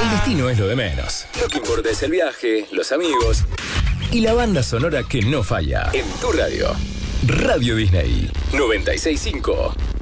El destino es lo de menos. Lo que importa es el viaje, los amigos y la banda sonora que no falla. En tu radio. Radio Disney 96.5.